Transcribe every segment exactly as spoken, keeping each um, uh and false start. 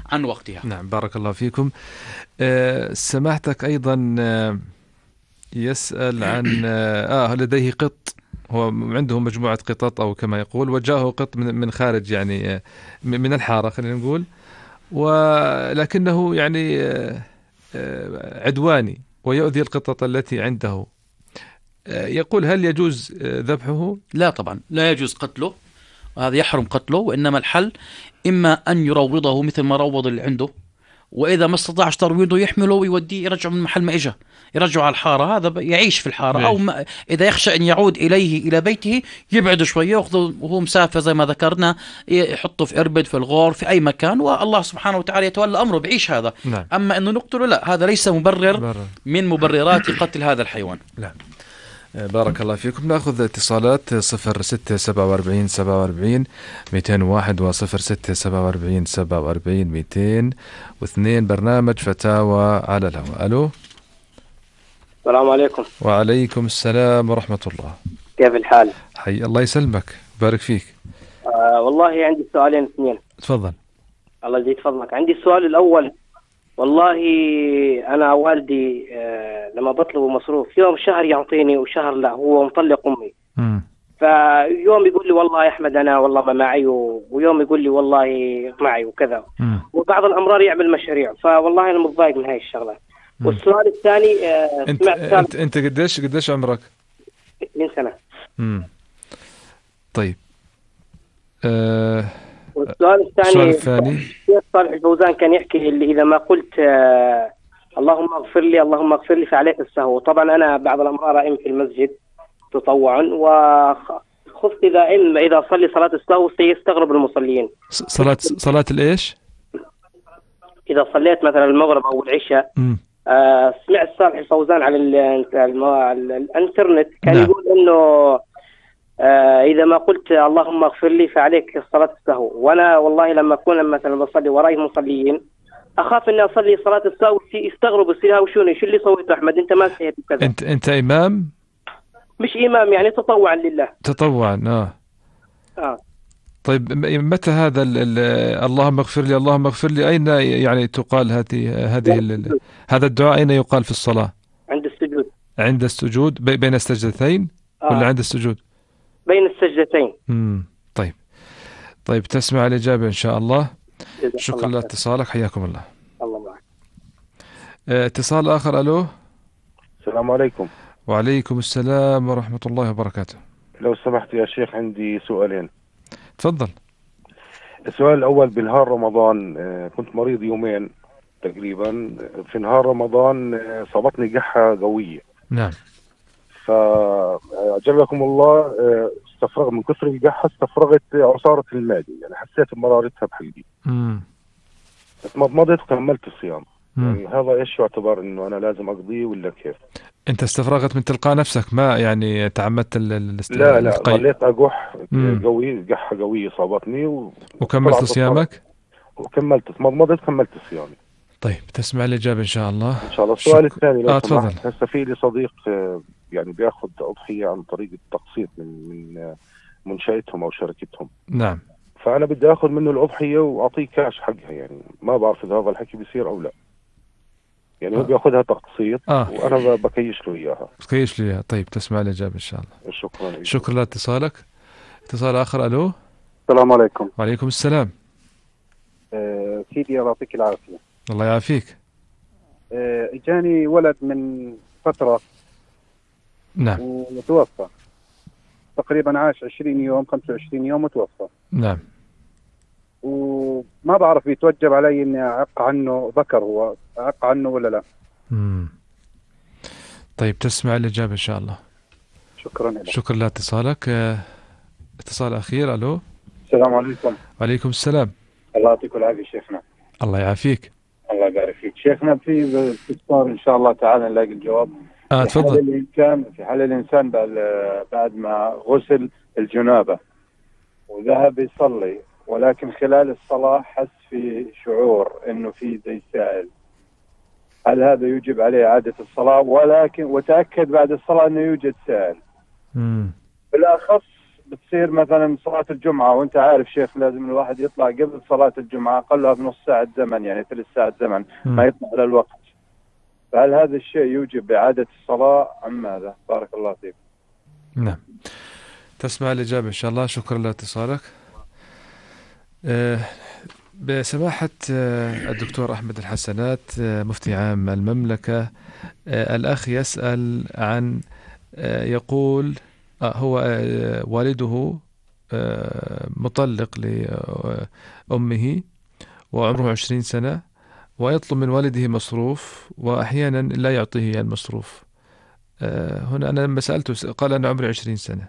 عن وقتها. نعم، بارك الله فيكم. أه سماحتك أيضا أه يسأل عن آه لديه قط، هو عنده مجموعة قطط أو كما يقول، وجاءه قط من من خارج يعني آه، من الحارة خلينا نقول، ولكنه يعني آه، آه، عدواني ويؤذي القطط التي عنده. آه، يقول هل يجوز آه، ذبحه؟ لا طبعا لا يجوز قتله، هذا يحرم قتله، وإنما الحل إما أن يروضه مثل ما روض اللي عنده، وإذا ما استطاعش ترويضه يحمله ويوديه يرجعه من محل ما إجا، يرجعه على الحارة، هذا يعيش في الحارة، أو ليش؟ ما إذا يخشى أن يعود إليه إلى بيته يبعد شوية، يأخذه وهو مسافر زي ما ذكرنا، يحطه في إربد في الغور في أي مكان، والله سبحانه وتعالى يتولى أمره بعيش هذا. نعم. أما أنه نقتله لا، هذا ليس مبرر برا. من مبررات قتل هذا الحيوان. لا. بارك الله فيكم. نأخذ اتصالات صفر ستة سبعة وأربعين سبعة وأربعين مئتين وواحد وصفر ستة سبعة وأربعين سبعة وأربعين مئتين واثنين. برنامج فتاوى على الهواء. ألو. السلام عليكم. وعليكم السلام ورحمة الله. كيف الحال؟ حي الله يسلمك، بارك فيك. آه والله عندي سؤالين اثنين. تفضل. الله يزيد فضلك. عندي السؤال الأول، والله أنا والدي آه لما بطلب مصروف يوم شهر يعطيني وشهر لا، هو مطلق أمي. م. فيوم يقول لي والله يا أحمد أنا والله ما معي، ويوم يقول لي والله معي وكذا. م. وبعض الأمرار يعمل مشاريع، فوالله أنا متضايق من هاي الشغلة. م. والسؤال الثاني آه انت سمعت انت انت قديش قديش عمرك؟ عشرين سنة. امم طيب. أه... والسؤال الثاني، السؤال الثاني، الشيخ صالح الفوزان كان يحكي اللي إذا ما قلت آه اللهم اغفر لي اللهم اغفر لي فعليك السهو. طبعا أنا بعض الأمرار أئم في المسجد تطوعا، وخفت إذا إن إذا صلي صلاة السهو سيستغرب المصلين. صلاة صلاة الإيش؟ إذا صليت مثلا المغرب أو العشاء، امم آه سمعت صالح الفوزان على ال ال ال الانترنت كان نعم. يقول إنه آه إذا ما قلت اللهم اغفر لي فعليك صلاة السهو. وأنا والله لما أكون مثلا بصلي وراي مصليين أخاف إني أصلي صلاة السهو يستغربوا يصير وشوني شو اللي سويته أحمد أنت ما سهيت وكذا. أنت أنت إمام؟ مش إمام يعني تطوعا لله. تطوعا. آه آه طيب متى هذا ال ال اللهم اغفر لي اللهم اغفر لي أين يعني تقال هذه هذه ال هذا الدعاء أين يقال في الصلاة؟ عند السجود. عند السجود بين السجدتين آه. ولا عند السجود؟ بين السجدتين. امم طيب. طيب تسمع الإجابة إن شاء الله. شكرا لاتصالك، حياكم الله. الله معك. اه اتصال آخر. ألو. السلام عليكم. وعليكم السلام ورحمة الله وبركاته. لو سمحت يا شيخ عندي سؤالين. تفضل. السؤال الأول، بنهار رمضان كنت مريض يومين تقريبا، في نهار رمضان صابتني قحة قوية. نعم. فأجلكم الله استفرغ من كثر القحة، استفرغت عصارة المعدة، يعني حسيت بمرارتها بحلقي. امم اتمضمضت وكملت الصيام. يعني هذا ايش يعتبر انه انا لازم اقضيه ولا كيف؟ انت استفرغت من تلقاء نفسك، ما يعني تعمدت الاست... لا لا ظليت اقح قوي، قحة قوية صابتني و... وكملت صيامك؟ وكملت اتمضمضت كملت صيامي. طيب تسمع الإجابة إن شاء الله. إن شاء الله. السؤال شك... الثاني، لو آه تفضل. هسه في لي صديق يعني بياخذ أضحية عن طريق التقسيط من من منشأتهم أو شركتهم. نعم. فأنا بدي أخذ منه الأضحية وأعطيه كاش حقها، يعني ما بعرف إذا هذا الحكي بيصير أو لا. يعني هو آه. بياخذها تقسيط آه. وأنا بكيش له إياها. بكيش له إياها. طيب تسمع الإجابة إن شاء الله. شكرا لك. شكرا لاتصالك. اتصال آخر. ألو. السلام عليكم. وعليكم السلام. أه سيدي الله يعطيك العافية. الله يعافيك. أه جاني ولد من فترة. نعم. وتوفى تقريبا، عاش عشرين يوم خمسة وعشرين يوم وتوفى. نعم. وما بعرف يتوجب علي اني اعق عنه، ذكر هو اعق عنه ولا لا؟ امم طيب تسمع الإجابة إن شاء الله. شكرا لك. شكرا لاتصالك. اه اتصال أخير. ألو. السلام عليكم. وعليكم السلام. الله يعطيك العافية شيخنا. الله يعافيك. الله يبارك فيك شيخنا. في استفسار ان شاء الله تعالى نلاقي الجواب. اه في حال تفضل. الانسان في حال الانسان بعد ما غسل الجنابة وذهب يصلي، ولكن خلال الصلاة حس في شعور انه في زي سائل، هل هذا يجب عليه إعادة الصلاة؟ ولكن وتأكد بعد الصلاة انه يوجد سائل. امم بالاخص بتصير مثلا صلاة الجمعة، وانت عارف شيخ لازم الواحد يطلع قبل صلاة الجمعة أقلها بنص ساعة زمن، يعني ثلاث ساعات زمن ما يطلع على الوقت. فهل هذا الشيء يوجب إعادة الصلاة أم ماذا؟ بارك الله فيك. نعم، تسمع الإجابة إن شاء الله. شكرا لاتصالك. أه بسماحة أه الدكتور أحمد الحسنات أه مفتي عام المملكة، أه الأخ يسأل عن أه يقول أه هو أه والده أه مطلق لأمه وعمره عشرين سنة، ويطلب من والده مصروف وأحيانا لا يعطيه المصروف. أه هنا أنا لما سألته قال أنا عمري عشرين سنة.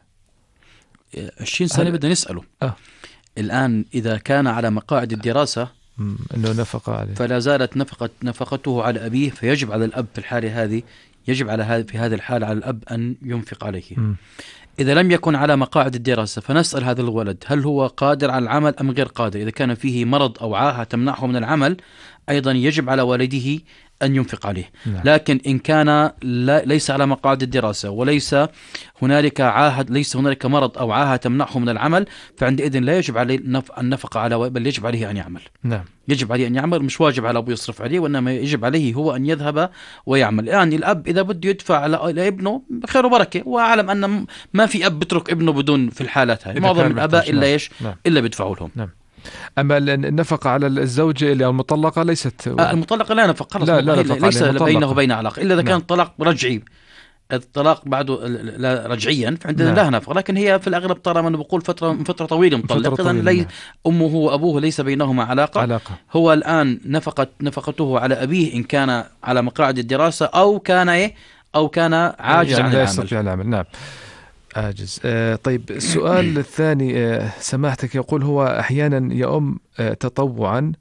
عشرين سنة بدنا نسأله آه. الآن إذا كان على مقاعد الدراسة أنه نفقة عليه، فلا زالت نفقة نفقته على أبيه، فيجب على الأب في الحالة هذه يجب على هذه في هذه الحالة على الأب أن ينفق عليه. م. إذا لم يكن على مقاعد الدراسة فنسأل هذا الولد هل هو قادر على العمل أم غير قادر. إذا كان فيه مرض أو عاهة تمنعه من العمل أيضا يجب على والده أن ينفق عليه. لا. لكن إن كان لا ليس على مقاعد الدراسة وليس هنالك عاهة ليس هنالك مرض أو عاهة تمنعه من العمل فعندئذ لا يجب عليه النفقة على، بل يجب عليه أن يعمل. نعم. يجب عليه أن يعمل، مش واجب على أبوه يصرف عليه، وإنما يجب عليه هو أن يذهب ويعمل. يعني الأب إذا بده يدفع لابنه خير وبركة، وأعلم أن ما في أب بترك ابنه بدون في الحالات هاي، معظم الآباء إلا إيش نعم. إلا بيدفعوا لهم. نعم. أما النفقة على الزوجة اللي المطلقة ليست آه المطلقة لا نفقة، لا لا نفقة ليس بينه وبين علاقة إلا إذا نعم. كان طلاق رجعي، الطلاق بعده لا رجعيا فعندنا نعم. لها نفقة، لكن هي في الأغلب طالما أنا بقول فترة فترة طويلة مطلق، إذن لي أمه وأبوه ليس بينهما علاقة. علاقة. هو الآن نفقة نفقته على أبيه إن كان على مقاعد الدراسة أو كان إيه أو كان عاجز يعني عن لا العمل. يستطيع العمل. نعم عاجز. آه طيب السؤال الثاني آه سماحتك يقول هو أحيانا يؤم آه تطوعا،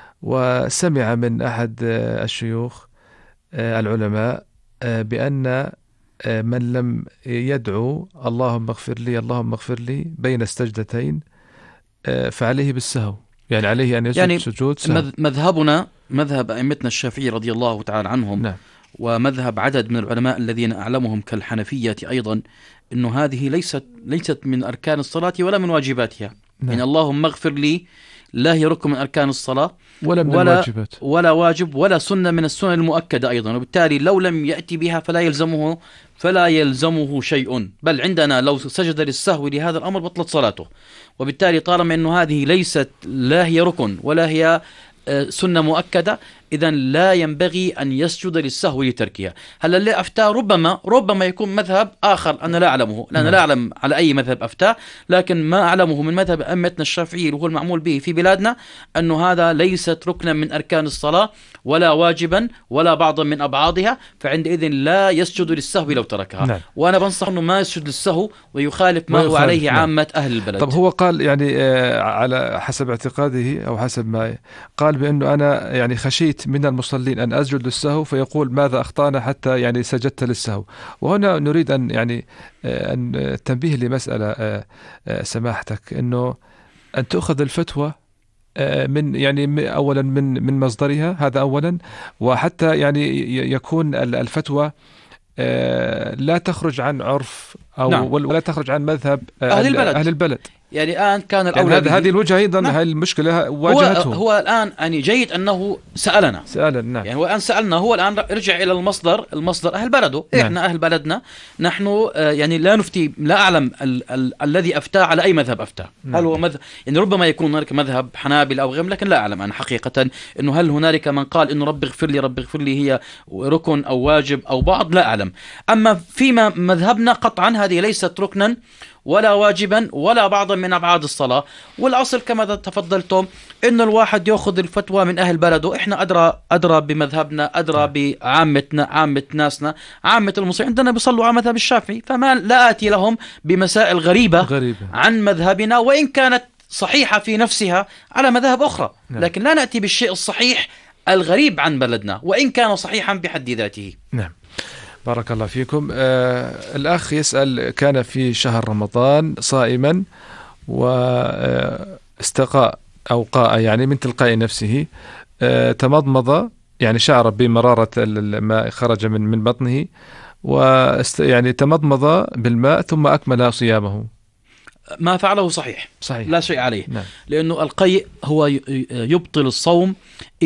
وسمع من أحد آه الشيوخ آه العلماء آه بأن آه من لم يدعو اللهم اغفر لي اللهم اغفر لي بين السجدتين آه فعليه بالسهو، يعني عليه أن يسجد يعني سجود سهو. مذهبنا مذهب أئمتنا الشافعي رضي الله تعالى عنهم نعم. ومذهب عدد من العلماء الذين أعلمهم كالحنفية أيضا إنه هذه ليست ليست من أركان الصلاة ولا من واجباتها. نعم. يعني اللهم اغفر لي لا هي ركن من أركان الصلاة ولا من ولا الواجبات ولا واجب ولا سنة من السنن المؤكدة أيضا، وبالتالي لو لم يأتي بها فلا يلزمه فلا يلزمه شيء، بل عندنا لو سجد للسهو لهذا الأمر بطلت صلاته. وبالتالي طالما أنه هذه ليست لا هي ركن ولا هي سنة مؤكدة إذن لا ينبغي أن يسجد للسهو لتركها. هلا اللي أفتاه ربما ربما يكون مذهب آخر أنا لا أعلمه، لأن لا أعلم على أي مذهب أفتاه، لكن ما أعلمه من مذهب أئمتنا الشافعي وهو المعمول به في بلادنا أنه هذا ليست ركنا من أركان الصلاة ولا واجبا ولا بعضا من أبعاضها، فعندئذ لا يسجد للسهو لو تركها. نعم. وأنا بنصح أنه ما يسجد للسهو ويخالف ما هو عليه نعم. عامة أهل البلد. طب هو قال يعني آه على حسب اعتقاده أو حسب ما قال بأنه أنا يعني خشيت من المصلين أن أسجد للسهو فيقول ماذا أخطأنا حتى يعني سجدت للسهو. وهنا نريد أن يعني أن التنبيه لمسألة سماحتك أنه أن تأخذ الفتوى من يعني أولا من من مصدرها، هذا أولا، وحتى يعني يكون الفتوى لا تخرج عن عرف أو نعم. ولا تخرج عن مذهب أهل البلد, أهل البلد. يعني الآن كان الأولى يعني هذه الوجهة أيضا نعم. هذه المشكلة واجهته. هو, هو الآن يعني جيد أنه سألنا سألنا نعم. يعني هو الآن سألنا، هو الآن رجع إلى المصدر المصدر أهل بلده. نعم. إحنا أهل بلدنا نحن يعني لا نفتي، لا أعلم ال ال الذي أفتى على أي مذهب أفتى. نعم. هل هو مذهب يعني ربما يكون هناك مذهب حنابل أو غيره، لكن لا أعلم أنا حقيقة إنه هل هنالك من قال إنه رب اغفر لي رب اغفر لي هي ركن أو واجب أو بعض، لا أعلم. أما فيما مذهبنا قطعا هذه ليست ركنا ولا واجبا ولا بعضا من أبعاد الصلاة، والأصل كما تفضلتم إن الواحد يأخذ الفتوى من أهل بلده. إحنا أدرى أدرى بمذهبنا، أدرى بعامتنا، عامة ناسنا، عامة المسلمين عندنا بيصلوا على مذهب الشافعي، فما لا آتي لهم بمسائل غريبة, غريبة عن مذهبنا وإن كانت صحيحة في نفسها على مذاهب أخرى. نعم. لكن لا نأتي بالشيء الصحيح الغريب عن بلدنا وإن كان صحيحا بحد ذاته. نعم بارك الله فيكم. آه الأخ يسأل كان في شهر رمضان صائما واستقاء أو قاء يعني من تلقاء نفسه آه تمضمض يعني شعر بمرارة الماء خرج من من بطنه ويعني تمضمض بالماء ثم أكمل صيامه. ما فعله صحيح صحيح لا شيء عليه. نعم. لأنه القيء هو يبطل الصوم